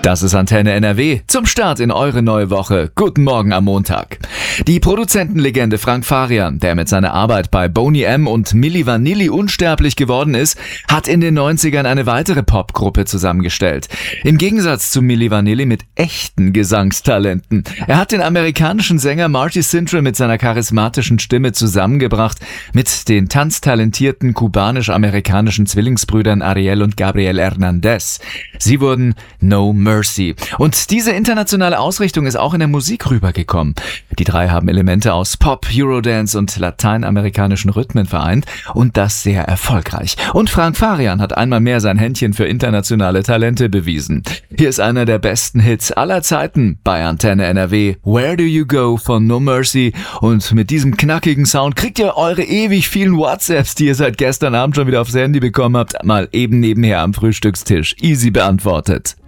Das ist Antenne NRW zum Start in eure neue Woche. Guten Morgen am Montag. Die Produzentenlegende Frank Farian, der mit seiner Arbeit bei Boney M. und Milli Vanilli unsterblich geworden ist, hat in den 90ern eine weitere Popgruppe zusammengestellt. Im Gegensatz zu Milli Vanilli mit echten Gesangstalenten. Er hat den amerikanischen Sänger Marty Sintra mit seiner charismatischen Stimme zusammengebracht mit den tanztalentierten kubanisch-amerikanischen Zwillingsbrüdern Ariel und Gabriel Hernandez. Sie wurden No Mercy. Und diese internationale Ausrichtung ist auch in der Musik rübergekommen. Die drei haben Elemente aus Pop, Eurodance und lateinamerikanischen Rhythmen vereint und das sehr erfolgreich. Und Frank Farian hat einmal mehr sein Händchen für internationale Talente bewiesen. Hier ist einer der besten Hits aller Zeiten bei Antenne NRW, Where Do You Go von No Mercy. Und mit diesem knackigen Sound kriegt ihr eure ewig vielen WhatsApps, die ihr seit gestern Abend schon wieder aufs Handy bekommen habt, mal eben nebenher am Frühstückstisch. Easy beantwortet.